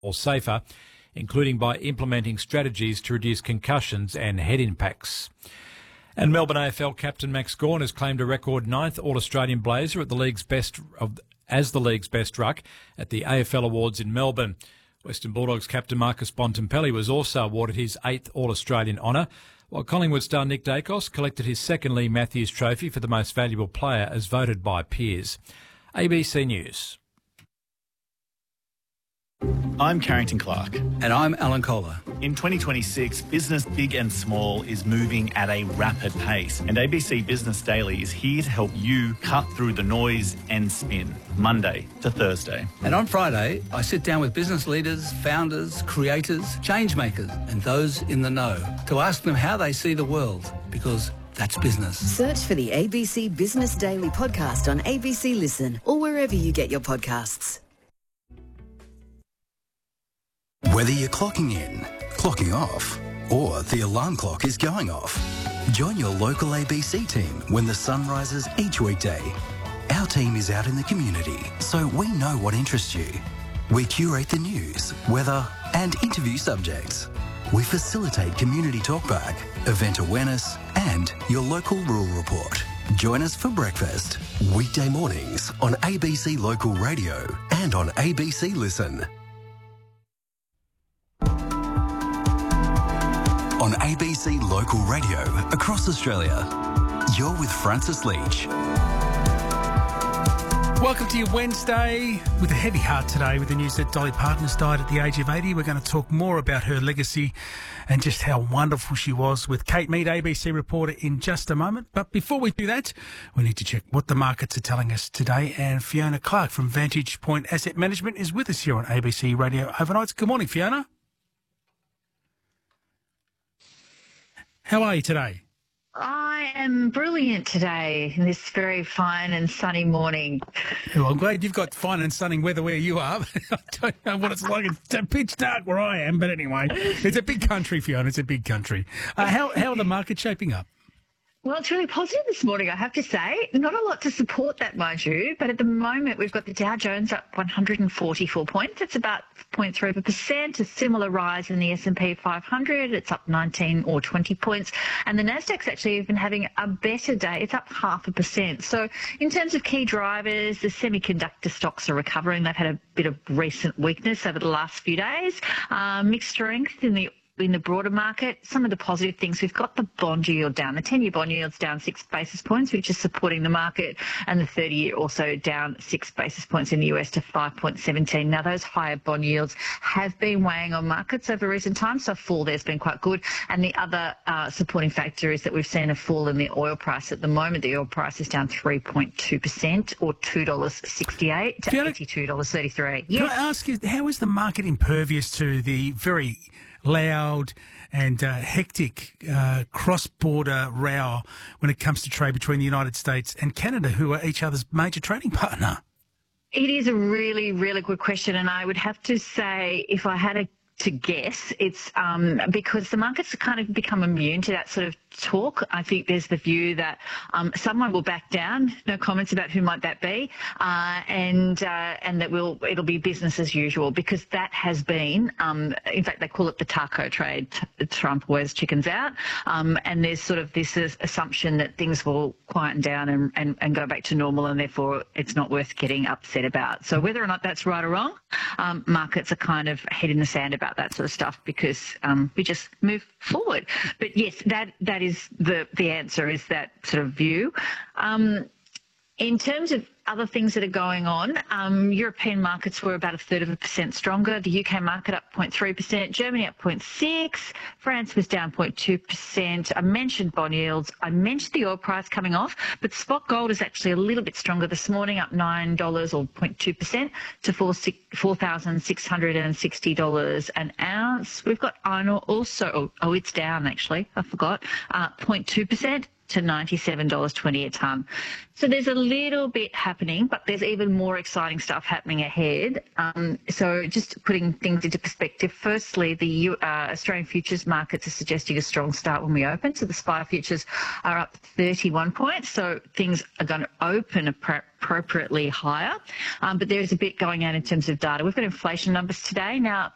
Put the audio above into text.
or safer, including by implementing strategies to reduce concussions and head impacts. And Melbourne AFL captain Max Gawn has claimed a record 9th All-Australian Blazer at the league's as the league's best ruck at the AFL Awards in Melbourne. Western Bulldogs captain Marcus Bontempelli was also awarded his 8th All-Australian honour, while Collingwood star Nick Dacos collected his second Lee Matthews Trophy for the most valuable player as voted by peers. ABC News. I'm Carrington Clark. And I'm Alan Kohler. In 2026, business big and small is moving at a rapid pace, and ABC Business Daily is here to help you cut through the noise and spin, Monday to Thursday. And on Friday, I sit down with business leaders, founders, creators, change makers, and those in the know to ask them how they see the world, because that's business. Search for the ABC Business Daily podcast on ABC Listen or wherever you get your podcasts. Whether you're clocking in, clocking off, or the alarm clock is going off, join your local ABC team when the sun rises each weekday. Our team is out in the community, so we know what interests you. We curate the news, weather, and interview subjects. We facilitate community talkback, event awareness, and your local rural report. Join us for breakfast, weekday mornings on ABC Local Radio and on ABC Listen. On ABC Local Radio across Australia, you're with Francis Leach. Welcome to your Wednesday. With a heavy heart today with the news that Dolly Parton has died at the age of 80. We're going to talk more about her legacy and just how wonderful she was with Kate Mead, ABC reporter, in just a moment. But before we do that, we need to check what the markets are telling us today. And Fiona Clark from Vantage Point Asset Management is with us here on ABC Radio Overnights. Good morning, Fiona. How are you today? I am brilliant today in this very fine and sunny morning. Well, I'm glad you've got fine and sunny weather where you are. I don't know what it's like. It's pitch dark where I am, but anyway, it's a big country, Fiona. It's a big country. How are the markets shaping up? Well, it's really positive this morning, I have to say. Not a lot to support that, mind you, but at the moment we've got the Dow Jones up 144 points. It's about 0.3%, a similar rise in the S&P 500. It's up 19 or 20 points. And the Nasdaq's actually even having a better day. It's up 0.5%. So in terms of key drivers, the semiconductor stocks are recovering. They've had a bit of recent weakness over the last few days. Mixed strength in the broader market. Some of the positive things, we've got the bond yield down. The 10-year bond yield's down 6 basis points, which is supporting the market, and the 30-year also down 6 basis points in the US to 5.17. Now, those higher bond yields have been weighing on markets over recent times, so a fall there's been quite good. And the other supporting factor is that we've seen a fall in the oil price. At the moment, the oil price is down 3.2% or $2.68 to $82.33. Can I ask you, how is the market impervious to the very loud and hectic cross-border row when it comes to trade between the United States and Canada, who are each other's major trading partner? It is a really, really good question, and I would have to say, if I had to guess, it's because the markets have kind of become immune to that sort of talk. I think there's the view that someone will back down. No comments about who might that be, and that it'll be business as usual, because that has been, in fact, they call it the taco trade. Trump wears chickens out, and there's sort of this assumption that things will quieten down and go back to normal, and therefore it's not worth getting upset about. So whether or not that's right or wrong, markets are kind of head in the sand about that sort of stuff, because we just move forward. But yes, that is the answer, is that sort of view. In terms of other things that are going on, European markets were about 1/3% stronger. The UK market up 0.3%, Germany up 0.6%, France was down 0.2%. I mentioned bond yields. I mentioned the oil price coming off, but spot gold is actually a little bit stronger this morning, up $9 or 0.2% to $4,660 an ounce. We've got iron ore also, it's down actually, I forgot, 0.2%. to $97.20 a tonne. So there's a little bit happening, but there's even more exciting stuff happening ahead. So just putting things into perspective, firstly, the Australian futures markets are suggesting a strong start when we open. So the SPI futures are up 31 points. So things are going to open appropriately higher. But there's a bit going on in terms of data. We've got inflation numbers today. Now,